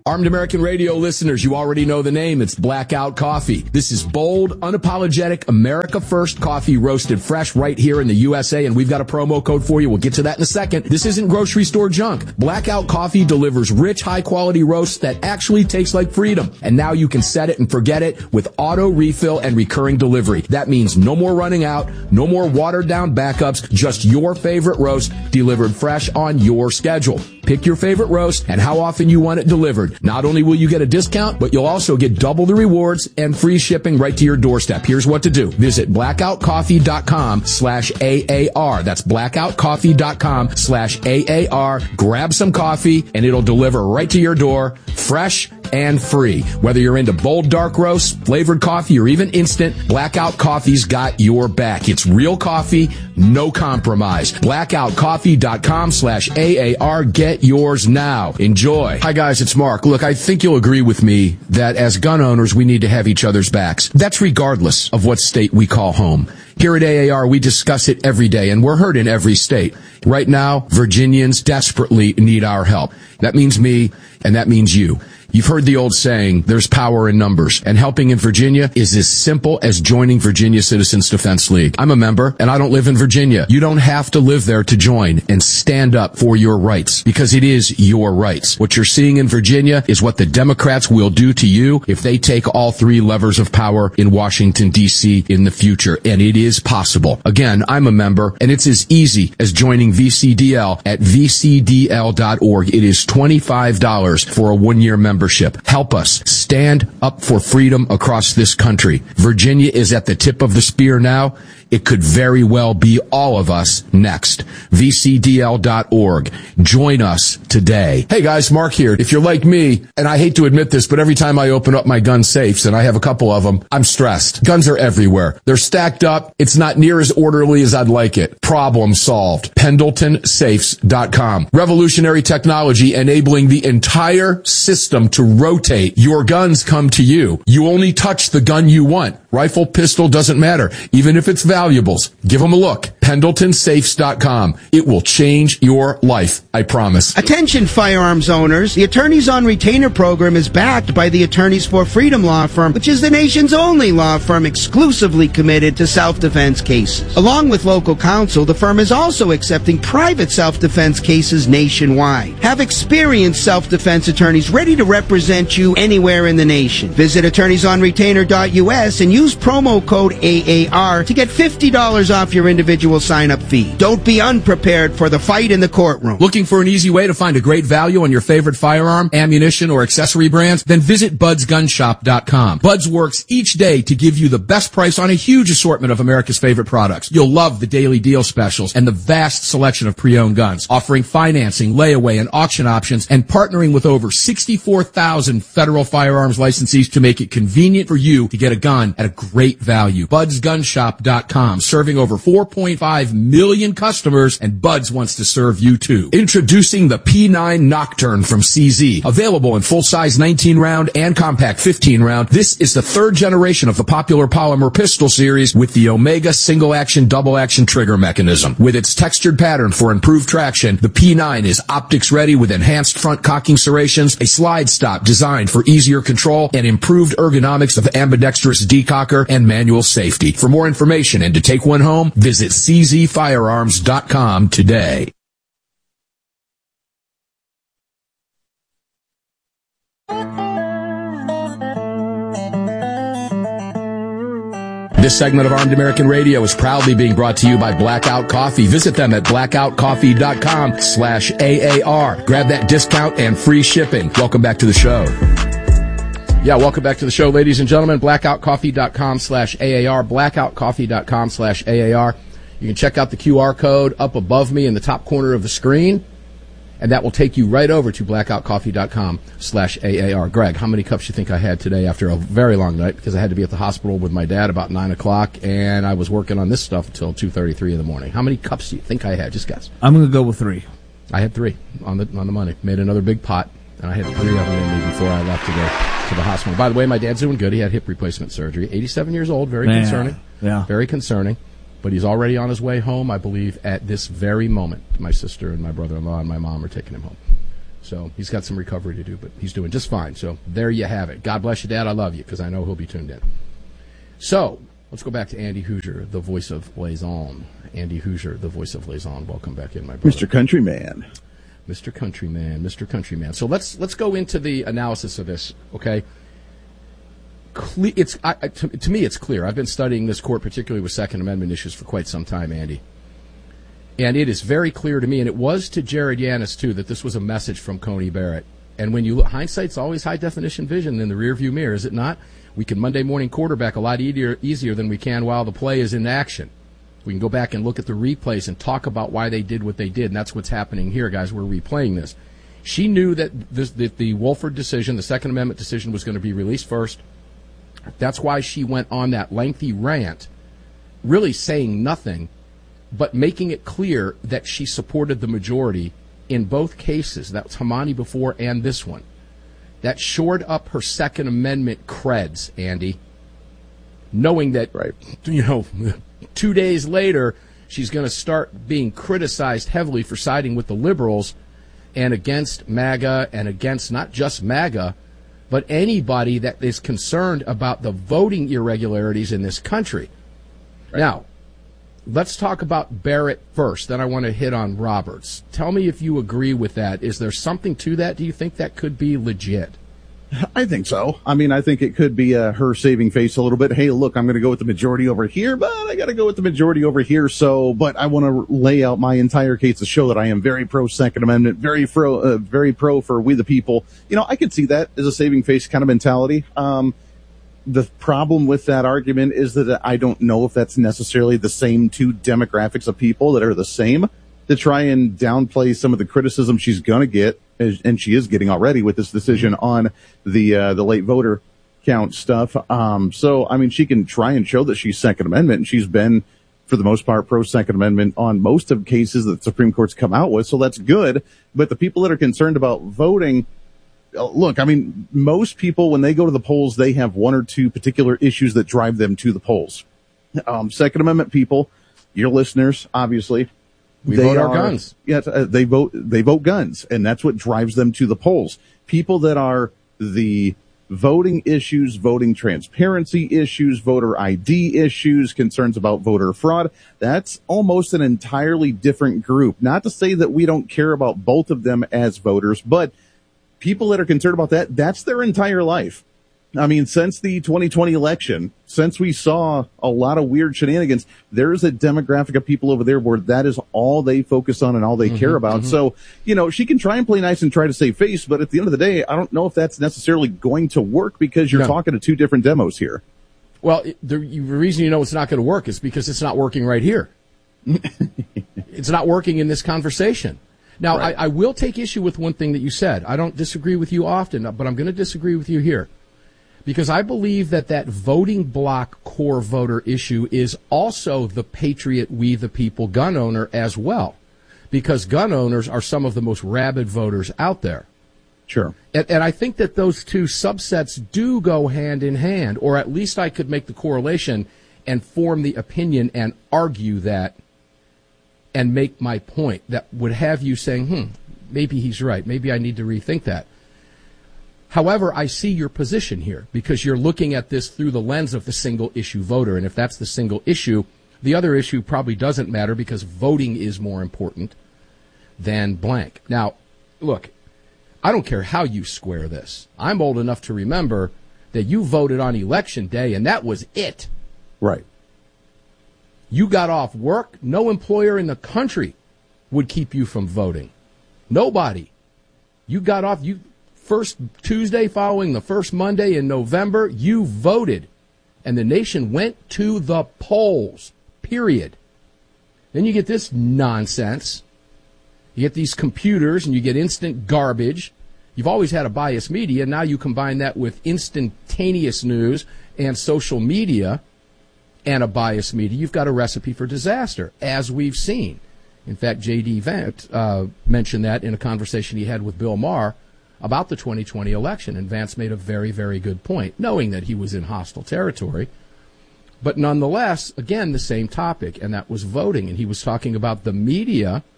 Armed American Radio listeners, you already know the name. It's Blackout Coffee. This is bold, unapologetic, America First coffee roasted fresh right here in the USA, and we've got a promo code for you. We'll get to that in a second. This isn't grocery store junk. Blackout Coffee delivers rich, high-quality roasts that actually taste like freedom. And now you can set it and forget it with auto refill and recurring delivery. That means no more running out, no more watered-down backups, just your favorite roast delivered fresh on your schedule. Pick your favorite roast and how often you want it delivered. Not only will you get a discount, but you'll also get double the rewards and free shipping right to your doorstep. Here's what to do. Visit blackoutcoffee.com/AAR. That's blackoutcoffee.com/AAR. Grab some coffee and it'll deliver right to your door, fresh and free. Whether you're into bold dark roasts, flavored coffee, or even instant, Blackout Coffee's got your back. It's real coffee, no compromise. blackoutcoffee.com/AAR. Get yours now. Enjoy. Hi guys, it's Mark. Look, I think you'll agree with me that as gun owners, we need to have each other's backs. That's regardless of what state we call home. Here at AAR, we discuss it every day, and we're heard in every state. Right now, Virginians desperately need our help. That means me, and that means you. You've heard the old saying, there's power in numbers, and helping in Virginia is as simple as joining Virginia Citizens Defense League. I'm a member, and I don't live in Virginia. You don't have to live there to join and stand up for your rights, because it is your rights. What you're seeing in Virginia is what the Democrats will do to you if they take all three levers of power in Washington, D.C. in the future, and it is possible. Again, I'm a member, and it's as easy as joining VCDL at vcdl.org. It is $25 for a one-year membership. Help us stand up for freedom across this country. Virginia is at the tip of the spear now. It could very well be all of us next. VCDL.org. Join us today. Hey guys, Mark here. If you're like me, and I hate to admit this, but every time I open up my gun safes, and I have a couple of them, I'm stressed. Guns are everywhere. They're stacked up. It's not near as orderly as I'd like it. Problem solved. PendletonSafes.com. Revolutionary technology enabling the entire system to rotate. Your guns come to you. You only touch the gun you want. Rifle, pistol, doesn't matter. Even if it's valuables, give them a look. PendletonSafes.com. It will change your life, I promise. Attention firearms owners. The Attorneys on Retainer program is backed by the Attorneys for Freedom law firm, which is the nation's only law firm exclusively committed to self-defense cases. Along with local counsel, the firm is also accepting private self-defense cases nationwide. Have experienced self-defense attorneys ready to represent you anywhere in the nation. Visit attorneysonretainer.us and use promo code AAR to get $50 off your individual sign-up fee. Don't be unprepared for the fight in the courtroom. Looking for an easy way to find a great value on your favorite firearm, ammunition, or accessory brands? Then visit budsgunshop.com. Buds works each day to give you the best price on a huge assortment of America's favorite products. You'll love the daily deal specials and the vast selection of pre-owned guns, offering financing, layaway, and auction options, and partnering with over 64,000 federal firearms licensees to make it convenient for you to get a gun at a great value. budsgunshop.com, serving over 4.5 million customers, and Buds wants to serve you too. Introducing the P9 Nocturne from CZ, available in full-size 19-round and compact 15-round. This is the third generation of the popular polymer pistol series with the Omega single-action, double-action trigger mechanism. With its textured pattern for improved traction, the P9 is optics-ready with enhanced front cocking serrations, a slide stop designed for easier control, and improved ergonomics of ambidextrous decocker and manual safety. For more information and to take one home, visit czfirearms.com today. This segment of Armed American Radio is proudly being brought to you by Blackout Coffee. Visit them at blackoutcoffee.com/AAR. Grab that discount and free shipping. Welcome back to the show. Yeah, welcome back to the show, ladies and gentlemen. Blackoutcoffee.com/AAR. Blackoutcoffee.com/AAR. You can check out the QR code up above me in the top corner of the screen, and that will take you right over to blackoutcoffee.com/AAR. Greg, how many cups do you think I had today after a very long night? Because I had to be at the hospital with my dad about 9 o'clock, and I was working on this stuff until 2:33 in the morning. How many cups do you think I had? Just guess. I'm going to go with 3. I had 3 on the money. Made another big pot, and I had 3 of them in me before I left to go to the hospital. By the way, my dad's doing good. He had hip replacement surgery. 87 years old, very concerning. Yeah. Very concerning. But he's already on his way home, I believe, at this very moment. My sister and my brother-in-law and my mom are taking him home. So he's got some recovery to do, but he's doing just fine. So there you have it. God bless you, Dad. I love you, because I know he'll be tuned in. So let's go back to Andy Hoosier, the voice of Laison. Andy Hoosier, the voice of Laison. Welcome back in, my brother. Mr. Countryman. Mr. Countryman, Mr. Countryman. So let's go into the analysis of this, okay? To me, it's clear. I've been studying this court, particularly with Second Amendment issues, for quite some time, Andy. And it is very clear to me, and it was to Jared Yanis, too, that this was a message from Coney Barrett. And when you look, hindsight's always high-definition vision in the rearview mirror, is it not? We can Monday morning quarterback a lot easier than we can while the play is in action. We can go back and look at the replays and talk about why they did what they did, and that's what's happening here, guys. We're replaying this. She knew that the Wolford decision, the Second Amendment decision, was going to be released first. That's why she went on that lengthy rant, really saying nothing, but making it clear that she supported the majority in both cases. That was Hamani before and this one. That shored up her Second Amendment creds, Andy, knowing that, right, 2 days later, she's going to start being criticized heavily for siding with the liberals and against MAGA and against not just MAGA, but anybody that is concerned about the voting irregularities in this country. Right. Now, let's talk about Barrett first. Then I want to hit on Roberts. Tell me if you agree with that. Is there something to that? Do you think that could be legit? I think so. I mean, I think it could be her saving face a little bit. Hey, look, I'm going to go with the majority over here, but I got to go with the majority over here. But I want to lay out my entire case to show that I am very pro Second Amendment, very pro for we the people. I could see that as a saving face kind of mentality. The problem with that argument is that I don't know if that's necessarily the same two demographics of people that are the same, to try and downplay some of the criticism she's going to get, and she is getting already with this decision on the late voter count stuff. So, I mean, she can try and show that she's Second Amendment, and she's been, for the most part, pro Second Amendment on most of cases that the Supreme Court's come out with, so that's good. But the people that are concerned about voting, look, I mean, most people, when they go to the polls, they have one or two particular issues that drive them to the polls. Second Amendment people, your listeners, obviously, we vote our guns. Yes, they vote guns, and that's what drives them to the polls. People that are the voting issues, voting transparency issues, voter ID issues, concerns about voter fraud, that's almost an entirely different group. Not to say that we don't care about both of them as voters, but people that are concerned about that, that's their entire life. I mean, since the 2020 election, since we saw a lot of weird shenanigans, there's a demographic of people over there where that is all they focus on and all they care about. So, she can try and play nice and try to save face, but at the end of the day, I don't know if that's necessarily going to work, because you're talking to two different demos here. Well, the reason it's not going to work is because it's not working right here. It's not working in this conversation. Now, right. I will take issue with one thing that you said. I don't disagree with you often, but I'm going to disagree with you here. Because I believe that voting block core voter issue is also the patriot, we the people gun owner as well. Because gun owners are some of the most rabid voters out there. Sure. And I think that those two subsets do go hand in hand, or at least I could make the correlation and form the opinion and argue that and make my point that would have you saying, maybe he's right. Maybe I need to rethink that. However, I see your position here, because you're looking at this through the lens of the single issue voter. And if that's the single issue, the other issue probably doesn't matter, because voting is more important than blank. Now, look, I don't care how you square this. I'm old enough to remember that you voted on election day, and that was it. Right. You got off work. No employer in the country would keep you from voting. Nobody. You got off. First Tuesday following the first Monday in November, you voted, and the nation went to the polls, period. Then you get this nonsense. You get these computers, and you get instant garbage. You've always had a biased media. Now you combine that with instantaneous news and social media and a biased media. You've got a recipe for disaster, as we've seen. In fact, J.D. Vance mentioned that in a conversation he had with Bill Maher about the 2020 election, and Vance made a very, very good point, knowing that he was in hostile territory. But nonetheless, again, the same topic, and that was voting. And he was talking about the media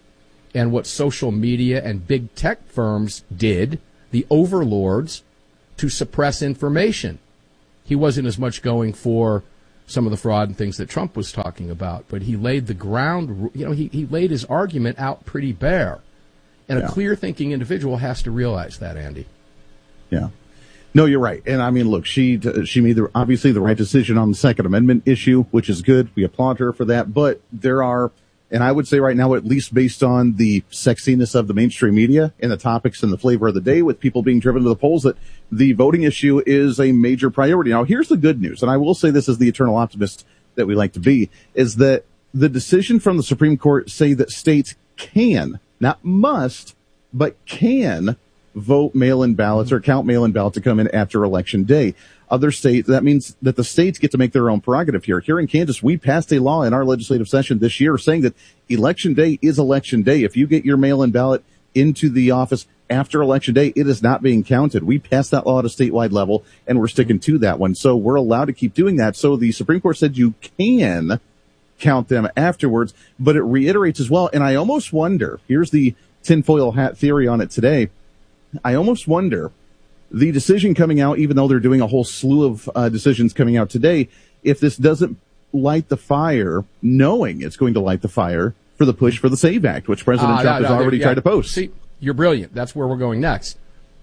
and what social media and big tech firms did, the overlords, to suppress information. He wasn't as much going for some of the fraud and things that Trump was talking about, but he laid the ground, he laid his argument out pretty bare. And a clear-thinking individual has to realize that, Andy. Yeah. No, you're right. And I mean, look, she made obviously the right decision on the Second Amendment issue, which is good. We applaud her for that. But there are, and I would say right now, at least based on the sexiness of the mainstream media and the topics and the flavor of the day, with people being driven to the polls, that the voting issue is a major priority. Now, here's the good news, and I will say this as the eternal optimist that we like to be, is that the decision from the Supreme Court say that states can, not must, but can vote mail-in ballots or count mail-in ballots to come in after Election Day. Other states, that means that the states get to make their own prerogative here. Here in Kansas, we passed a law in our legislative session this year saying that Election Day is Election Day. If you get your mail-in ballot into the office after Election Day, it is not being counted. We passed that law at a statewide level, and we're sticking to that one. So we're allowed to keep doing that. So the Supreme Court said you can count them afterwards, but it reiterates as well. And I almost wonder, here's the tinfoil hat theory on it today, I almost wonder, the decision coming out, even though they're doing a whole slew of decisions coming out today, if this doesn't light the fire, knowing it's going to light the fire for the push for the SAVE Act, which President Trump has already tried to post. See, you're brilliant. That's where we're going next.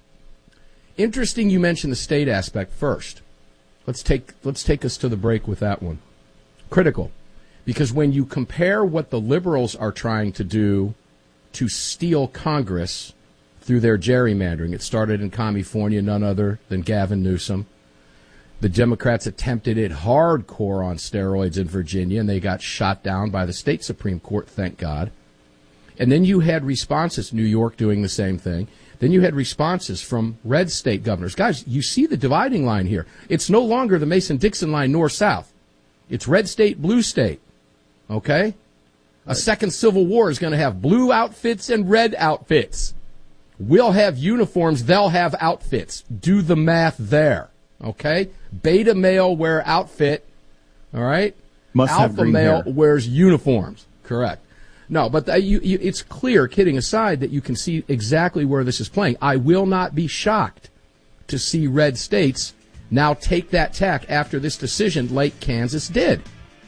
Interesting you mentioned the state aspect first. Let's take us to the break with that one. Critical. Because when you compare what the liberals are trying to do to steal Congress through their gerrymandering. It started in California, none other than Gavin Newsom. The Democrats attempted it hardcore on steroids in Virginia, and they got shot down by the state Supreme Court, thank God. And then you had responses, New York doing the same thing. Then you had responses from red state governors. Guys, you see the dividing line here. It's no longer the Mason-Dixon line north-south. It's red state, blue state. Okay? A second civil war is going to have blue outfits and red outfits. We'll have uniforms, they'll have outfits. Do the math there, okay? Beta male wear outfit, all right? Alpha male wears uniforms, correct. No, but it's clear, kidding aside, that you can see exactly where this is playing. I will not be shocked to see red states now take that tack after this decision like Kansas did.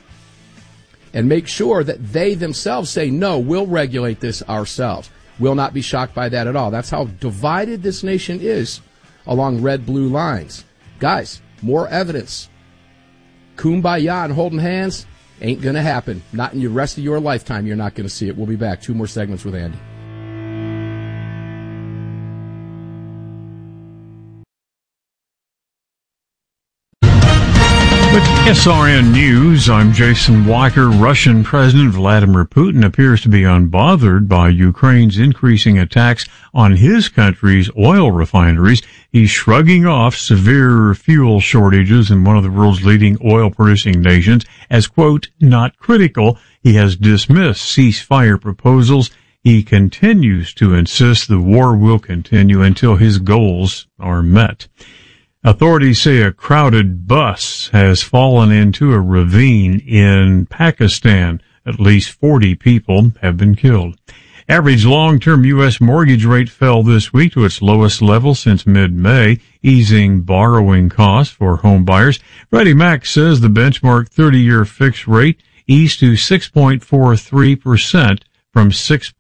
And make sure that they themselves say, no, we'll regulate this ourselves. Will not be shocked by that at all. That's how divided this nation is along red-blue lines. Guys, more evidence. Kumbaya and holding hands ain't going to happen. Not in the rest of your lifetime. You're not going to see it. We'll be back. 2 more segments with Andy. With SRN News, I'm Jason Weicker. Russian President Vladimir Putin appears to be unbothered by Ukraine's increasing attacks on his country's oil refineries. He's shrugging off severe fuel shortages in one of the world's leading oil-producing nations as, quote, not critical. He has dismissed ceasefire proposals. He continues to insist the war will continue until his goals are met. Authorities say a crowded bus has fallen into a ravine in Pakistan. At least 40 people have been killed. Average long-term U.S. mortgage rate fell this week to its lowest level since mid-May, easing borrowing costs for home buyers. Freddie Mac says the benchmark 30-year fixed rate eased to 6.43% from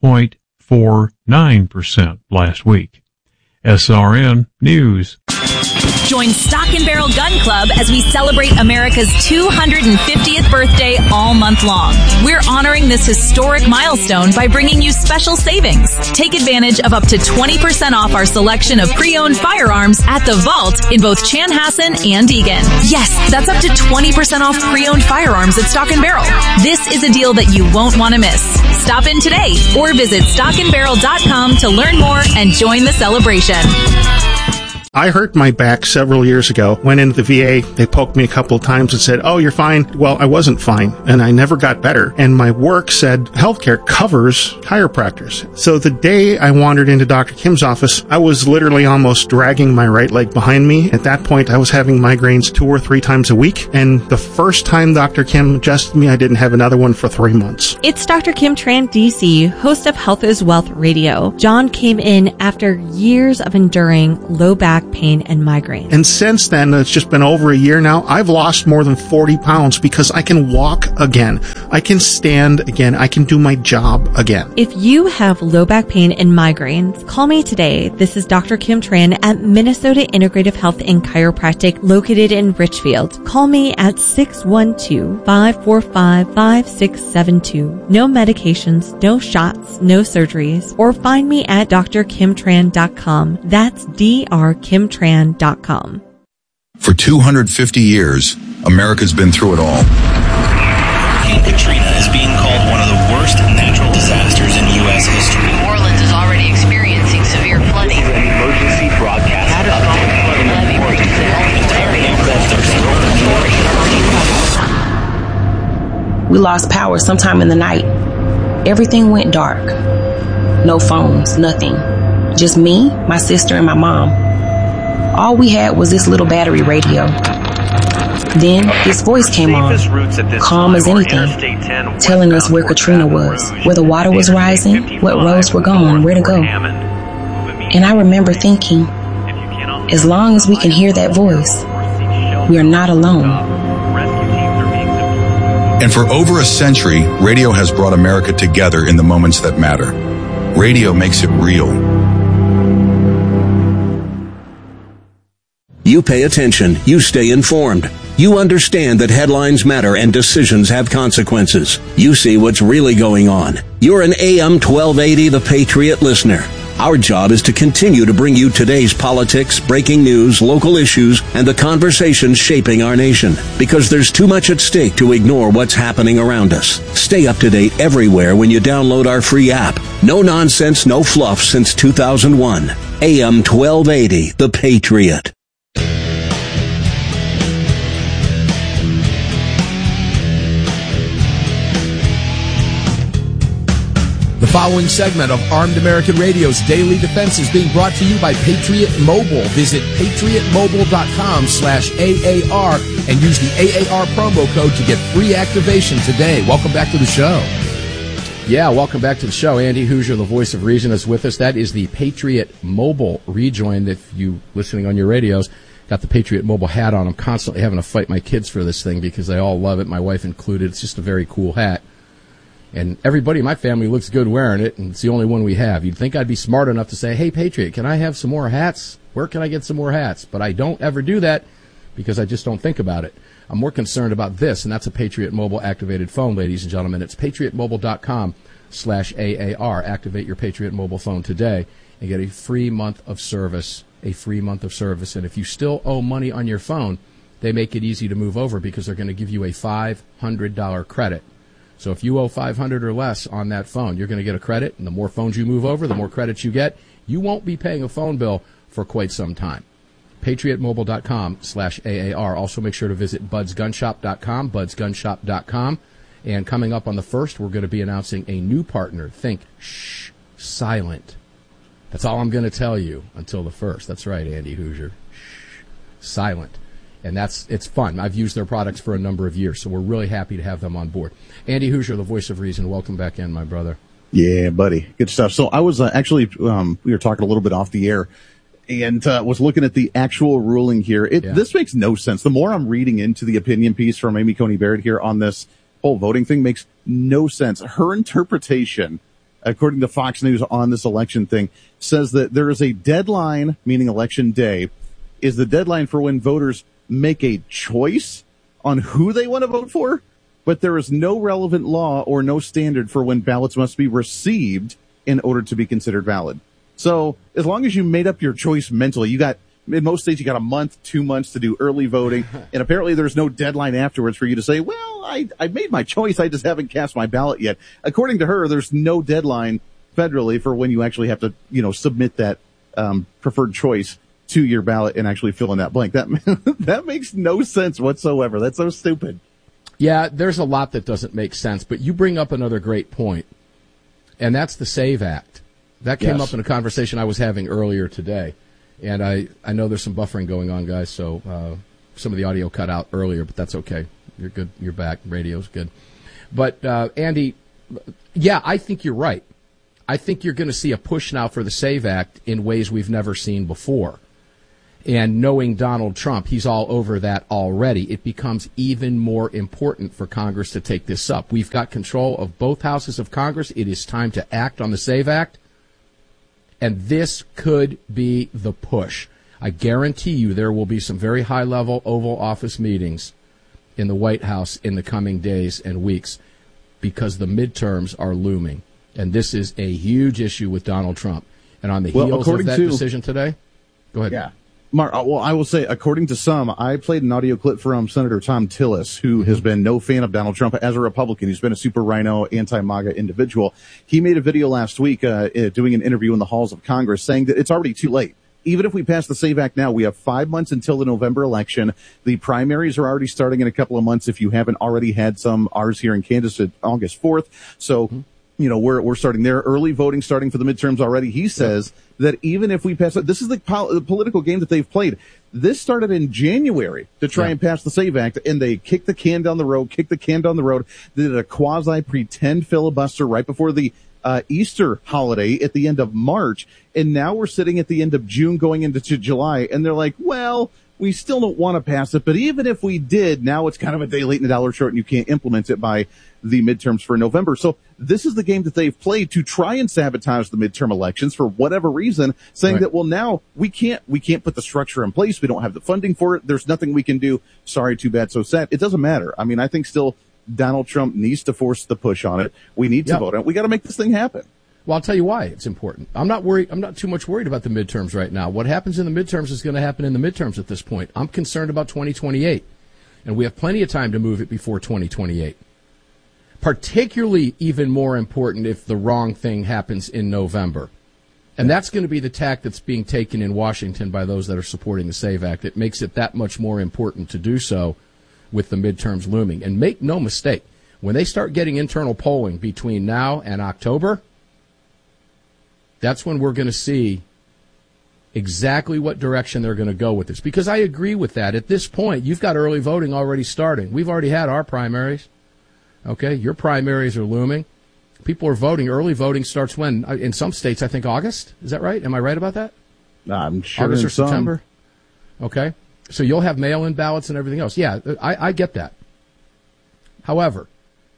6.49% last week. SRN News. Join Stock and Barrel Gun Club as we celebrate America's 250th birthday all month long. We're honoring this historic milestone by bringing you special savings. Take advantage of up to 20% off our selection of pre-owned firearms at the Vault in both Chanhassen and Eagan. Yes, that's up to 20% off pre-owned firearms at Stock and Barrel. This is a deal that you won't want to miss. Stop in today or visit stockandbarrel.com to learn more and join the celebration. I hurt my back several years ago. Went into the VA. They poked me a couple of times and said, "Oh, you're fine." Well, I wasn't fine, and I never got better. And my work said healthcare covers chiropractors. So the day I wandered into Dr. Kim's office, I was literally almost dragging my right leg behind me. At that point, I was having migraines 2 or 3 times a week. And the first time Dr. Kim adjusted me, I didn't have another one for 3 months. It's Dr. Kim Tran, DC, host of Health is Wealth Radio. John came in after years of enduring low back pain and migraine. And since then, it's just been over a year now, I've lost more than 40 pounds because I can walk again. I can stand again. I can do my job again. If you have low back pain and migraines, call me today. This is Dr. Kim Tran at Minnesota Integrative Health and Chiropractic located in Richfield. Call me at 612-545-5672. No medications, no shots, no surgeries, or find me at drkimtran.com. That's drkimtran.com. For 250 years, America's been through it all. Katrina is being called one of the worst natural disasters in U.S. history. New Orleans is already experiencing severe flooding. This is an emergency broadcast. We lost power sometime in the night. Everything went dark. No phones, nothing. Just me, my sister, and my mom. All we had was this little battery radio. Then this voice came on, calm as anything, telling us where Katrina was, where the water was rising, what roads were gone, where to go. And I remember thinking, as long as we can hear that voice, we are not alone. And for over a century, radio has brought America together in the moments that matter. Radio makes it real. You pay attention. You stay informed. You understand that headlines matter and decisions have consequences. You see what's really going on. You're an AM 1280 The Patriot listener. Our job is to continue to bring you today's politics, breaking news, local issues, and the conversations shaping our nation. Because there's too much at stake to ignore what's happening around us. Stay up to date everywhere when you download our free app. No nonsense, no fluff since 2001. AM 1280 The Patriot. The following segment of Armed American Radio's Daily Defense is being brought to you by Patriot Mobile. Visit patriotmobile.com/AAR and use the AAR promo code to get free activation today. Welcome back to the show. Yeah, welcome back to the show. Andy Hoosier, the voice of reason, is with us. That is the Patriot Mobile rejoin. If you listening on your radios, got the Patriot Mobile hat on. I'm constantly having to fight my kids for this thing because they all love it, my wife included. It's just a very cool hat. And everybody in my family looks good wearing it, and it's the only one we have. You'd think I'd be smart enough to say, hey, Patriot, can I have some more hats? Where can I get some more hats? But I don't ever do that because I just don't think about it. I'm more concerned about this, and that's a Patriot Mobile activated phone, ladies and gentlemen. It's patriotmobile.com/AAR. Activate your Patriot Mobile phone today and get a free month of service. A free month of service. And if you still owe money on your phone, they make it easy to move over because they're going to give you a $500 credit. So if you owe $500 or less on that phone, you're going to get a credit, and the more phones you move over, the more credits you get. You won't be paying a phone bill for quite some time. PatriotMobile.com/AAR. Also make sure to visit BudsGunShop.com, BudsGunShop.com. And coming up on the 1st, we're going to be announcing a new partner. Think silent. That's all I'm going to tell you until the 1st. That's right, Andy Hoosier. Silent. And it's fun. I've used their products for a number of years, so we're really happy to have them on board. Andy Hoosier, the voice of reason, welcome back in, my brother. Yeah, buddy. Good stuff. So I was actually, we were talking a little bit off the air and was looking at the actual ruling here. This makes no sense. The more I'm reading into the opinion piece from Amy Coney Barrett here on this whole voting thing makes no sense. Her interpretation, according to Fox News on this election thing, says that there is a deadline, meaning election day, is the deadline for when voters make a choice on who they want to vote for, but there is no relevant law or no standard for when ballots must be received in order to be considered valid. So as long as you made up your choice mentally, in most states, you got a month, 2 months to do early voting. And apparently there's no deadline afterwards for you to say, well, I made my choice. I just haven't cast my ballot yet. According to her, there's no deadline federally for when you actually have to, submit that, preferred choice to your ballot and actually fill in that blank. That makes no sense whatsoever. That's so stupid. Yeah, there's a lot that doesn't make sense, but you bring up another great point, and that's the SAVE Act. That came up in a conversation I was having earlier today, and I know there's some buffering going on, guys, so some of the audio cut out earlier, but that's okay. You're good. You're back. Radio's good. But, Andy, yeah, I think you're right. I think you're going to see a push now for the SAVE Act in ways we've never seen before. And knowing Donald Trump, he's all over that already. It becomes even more important for Congress to take this up. We've got control of both houses of Congress. It is time to act on the SAVE Act. And this could be the push. I guarantee you there will be some very high-level Oval Office meetings in the White House in the coming days and weeks because the midterms are looming. And this is a huge issue with Donald Trump. And on the heels of that decision today, go ahead. Yeah. Mark, well, I will say, according to some, I played an audio clip from Senator Tom Tillis, who has been no fan of Donald Trump as a Republican. He's been a super rhino, anti-MAGA individual. He made a video last week doing an interview in the halls of Congress saying that it's already too late. Even if we pass the SAVE Act now, we have 5 months until the November election. The primaries are already starting in a couple of months if you haven't already had some. Ours here in Kansas at August 4th. So, we're starting there. Early voting starting for the midterms already. He says that even if we pass it, this is the political game that they've played. This started in January to try and pass the SAVE Act, and they kicked the can down the road. They did a quasi-pretend filibuster right before the Easter holiday at the end of March, and now we're sitting at the end of June going into July, and they're like, well, we still don't want to pass it, but even if we did, now it's kind of a day late and a dollar short, and you can't implement it by the midterms for November. So this is the game that they've played to try and sabotage the midterm elections for whatever reason, saying that, well, now we can't put the structure in place. We don't have the funding for it. There's nothing we can do. Sorry, too bad, so sad. It doesn't matter. I mean, I think still Donald Trump needs to force the push on it. We need to vote on it. We got to make this thing happen. Well, I'll tell you why it's important. I'm not worried. I'm not too much worried about the midterms right now. What happens in the midterms is going to happen in the midterms at this point. I'm concerned about 2028, and we have plenty of time to move it before 2028. Particularly even more important if the wrong thing happens in November. And that's going to be the tack that's being taken in Washington by those that are supporting the SAVE Act. It makes it that much more important to do so with the midterms looming. And make no mistake, when they start getting internal polling between now and October, that's when we're going to see exactly what direction they're going to go with this. Because I agree with that. At this point, you've got early voting already starting. We've already had our primaries. Okay, your primaries are looming. People are voting. Early voting starts when? In some states, I think August. Is that right? Am I right about that? I'm sure August or some. September? Okay. So you'll have mail-in ballots and everything else. Yeah, I get that. However,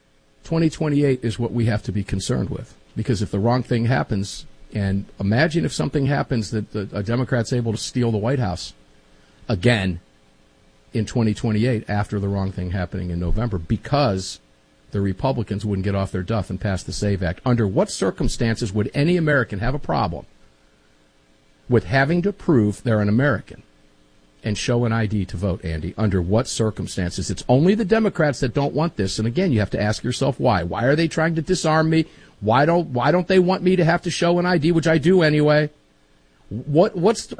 2028 is what we have to be concerned with. Because if the wrong thing happens, and imagine if something happens that a Democrat's able to steal the White House again in 2028 after the wrong thing happening in November because the Republicans wouldn't get off their duff and pass the SAVE Act. Under what circumstances would any American have a problem with having to prove they're an American and show an ID to vote, Andy? Under what circumstances? It's only the Democrats that don't want this. And again, you have to ask yourself why. Why are they trying to disarm me? Why don't they want me to have to show an ID, which I do anyway? What's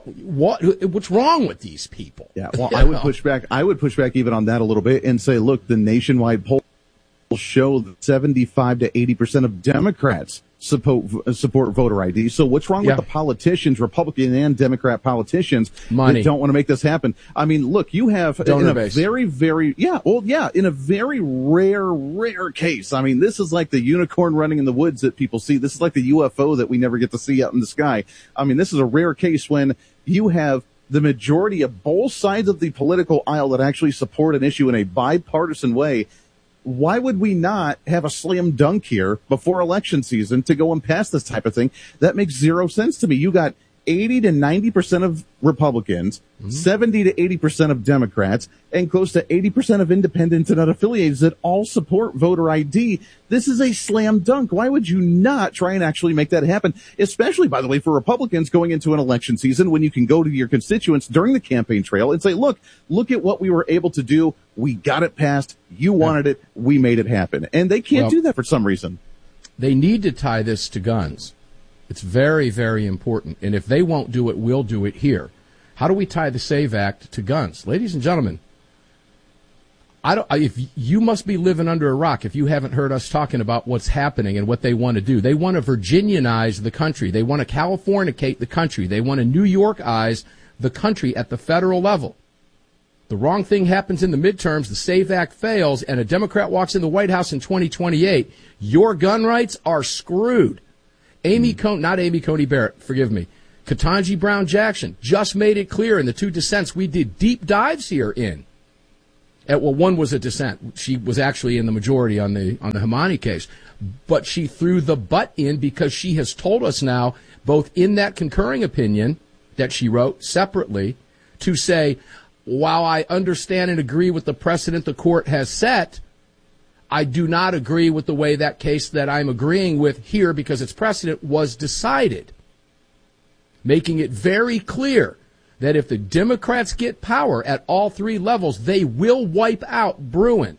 wrong with these people? Yeah, well, I would push back. I would push back even on that a little bit and say, look, the nationwide poll will show that 75 to 80% of Democrats support voter ID. So what's wrong with the politicians, Republican and Democrat politicians, that don't want to make this happen? I mean, look, you have in a very rare case. I mean, this is like the unicorn running in the woods that people see. This is like the UFO that we never get to see out in the sky. I mean, this is a rare case when you have the majority of both sides of the political aisle that actually support an issue in a bipartisan way. Why would we not have a slam dunk here before election season to go and pass this type of thing? That makes zero sense to me. You got 80 to 90% of Republicans, 70 to 80% of Democrats, and close to 80% of independents and unaffiliated that all support voter ID. This is a slam dunk. Why would you not try and actually make that happen? Especially, by the way, for Republicans going into an election season when you can go to your constituents during the campaign trail and say, look at what we were able to do. We got it passed. You wanted it. We made it happen. And they can't do that for some reason. They need to tie this to guns. It's very, very important. And if they won't do it, we'll do it here. How do we tie the SAVE Act to guns? Ladies and gentlemen, if you must be living under a rock if you haven't heard us talking about what's happening and what they want to do. They want to Virginianize the country. They want to Californicate the country. They want to New Yorkize the country at the federal level. The wrong thing happens in the midterms, the SAVE Act fails, and a Democrat walks in the White House in 2028. Your gun rights are screwed. Coney Barrett, forgive me. Ketanji Brown Jackson just made it clear in the two dissents we did deep dives here in. Well, one was a dissent. She was actually in the majority on the Hamani case. But she threw the butt in because she has told us now, both in that concurring opinion that she wrote separately, to say, while I understand and agree with the precedent the court has set, I do not agree with the way that case that I'm agreeing with here because its precedent was decided. Making it very clear that if the Democrats get power at all three levels, they will wipe out Bruen.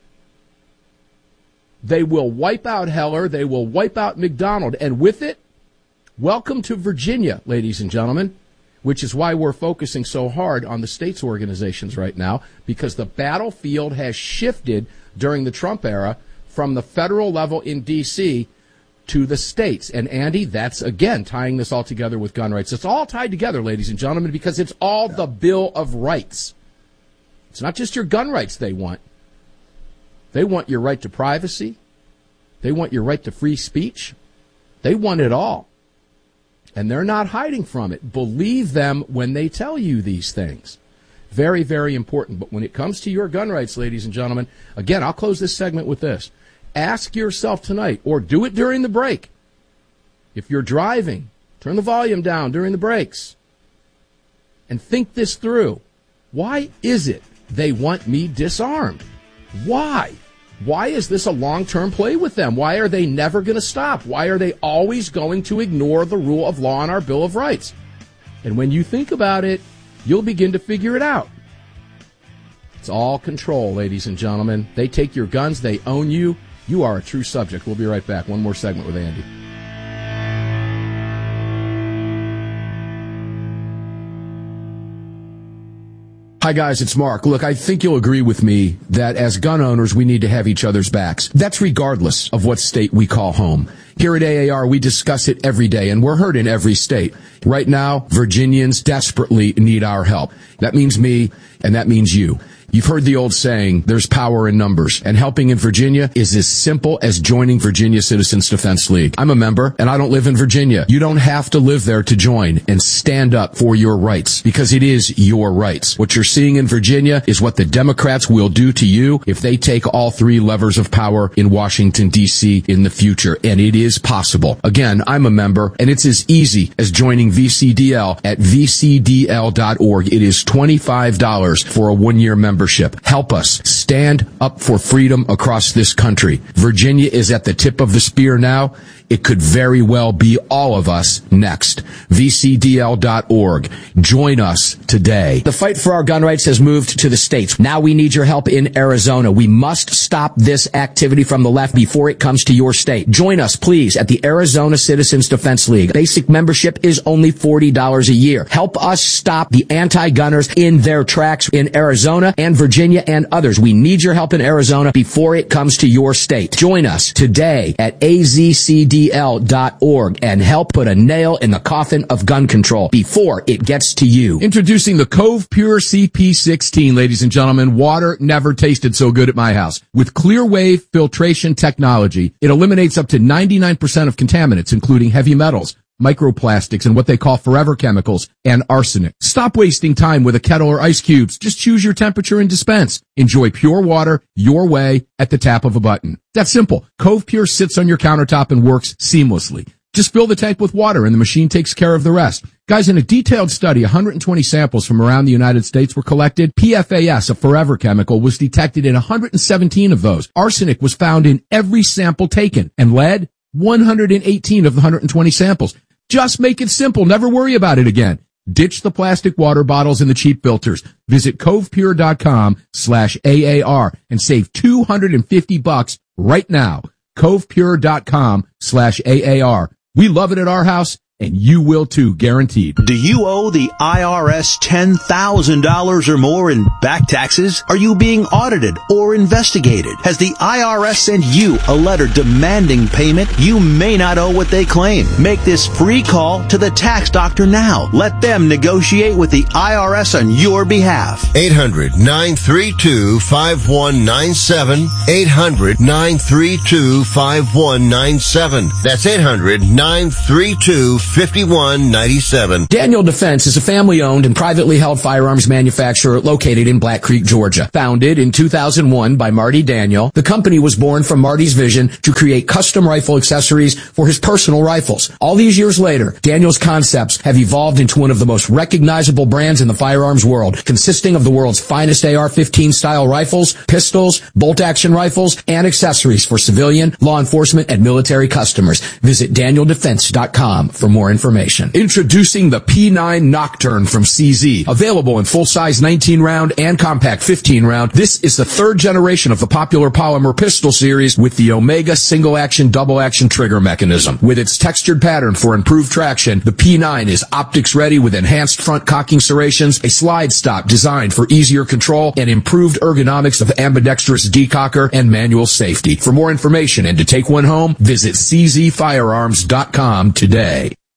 They will wipe out Heller. They will wipe out McDonald. And with it, welcome to Virginia, ladies and gentlemen, which is why we're focusing so hard on the states' organizations right now, because the battlefield has shifted during the Trump era from the federal level in D.C. to the states. And, Andy, that's, again, tying this all together with gun rights. It's all tied together, ladies and gentlemen, because it's all the Bill of Rights. It's not just your gun rights they want. They want your right to privacy. They want your right to free speech. They want it all. And they're not hiding from it. Believe them when they tell you these things. Very, very important. But when it comes to your gun rights, ladies and gentlemen, again, I'll close this segment with this. Ask yourself tonight, or do it during the break. If you're driving, turn the volume down during the breaks. And think this through. Why is it they want me disarmed? Why? Why is this a long-term play with them? Why are they never going to stop? Why are they always going to ignore the rule of law in our Bill of Rights? And when you think about it, you'll begin to figure it out. It's all control, ladies and gentlemen. They take your guns. They own you. You are a true subject. We'll be right back. One more segment with Andy. Hi, guys, it's Mark. Look, I think you'll agree with me that as gun owners, we need to have each other's backs. That's regardless of what state we call home. Here at AAR, we discuss it every day, and we're heard in every state. Right now, Virginians desperately need our help. That means me, and that means you. You've heard the old saying, there's power in numbers, and helping in Virginia is as simple as joining Virginia Citizens Defense League. I'm a member, and I don't live in Virginia. You don't have to live there to join and stand up for your rights, because it is your rights. What you're seeing in Virginia is what the Democrats will do to you if they take all three levers of power in Washington, D.C. in the future, and it is possible. Again, I'm a member, and it's as easy as joining VCDL at vcdl.org. It is $25 for a one-year membership. Help us stand up for freedom across this country. Virginia is at the tip of the spear now. It could very well be all of us next. VCDL.org. Join us today. The fight for our gun rights has moved to the states. Now we need your help in Arizona. We must stop this activity from the left before it comes to your state. Join us, please, at the Arizona Citizens Defense League. Basic membership is only $40 a year. Help us stop the anti-gunners in their tracks in Arizona and Virginia and others. We need your help in Arizona before it comes to your state. Join us today at azcdl.org and help put a nail in the coffin of gun control before it gets to you. Introducing the Cove Pure CP16, ladies and gentlemen. Water never tasted so good at my house. With clear wave filtration technology, it eliminates up to 99% of contaminants, including heavy metals, microplastics, and what they call forever chemicals, and arsenic. Stop wasting time with a kettle or ice cubes. Just choose your temperature and dispense. Enjoy pure water your way at the tap of a button. That's simple. Cove Pure sits on your countertop and works seamlessly. Just fill the tank with water and the machine takes care of the rest. Guys, in a detailed study, 120 samples from around the United States were collected. PFAS, a forever chemical, was detected in 117 of those. Arsenic was found in every sample taken, and lead, 118 of the 120 samples. Just make it simple. Never worry about it again. Ditch the plastic water bottles and the cheap filters. Visit covepure.com/AAR and save $250 right now. Covepure.com/AAR. We love it at our house, and you will too, guaranteed. Do you owe the IRS $10,000 or more in back taxes? Are you being audited or investigated? Has the IRS sent you a letter demanding payment? You may not owe what they claim. Make this free call to the tax doctor now. Let them negotiate with the IRS on your behalf. 800-932-5197. 800-932-5197. That's 800-932-5197. Daniel Defense is a family-owned and privately held firearms manufacturer located in Black Creek, Georgia. Founded in 2001 by Marty Daniel, the company was born from Marty's vision to create custom rifle accessories for his personal rifles. All these years later, Daniel's concepts have evolved into one of the most recognizable brands in the firearms world, consisting of the world's finest AR-15 style rifles, pistols, bolt-action rifles, and accessories for civilian, law enforcement, and military customers. Visit DanielDefense.com for more information. Introducing the P9 Nocturne from CZ. Available in full-size 19-round and compact 15-round, this is the third generation of the popular polymer pistol series with the Omega single-action, double-action trigger mechanism. With its textured pattern for improved traction, the P9 is optics-ready with enhanced front cocking serrations, a slide stop designed for easier control, and improved ergonomics of ambidextrous decocker and manual safety. For more information and to take one home, visit czfirearms.com today.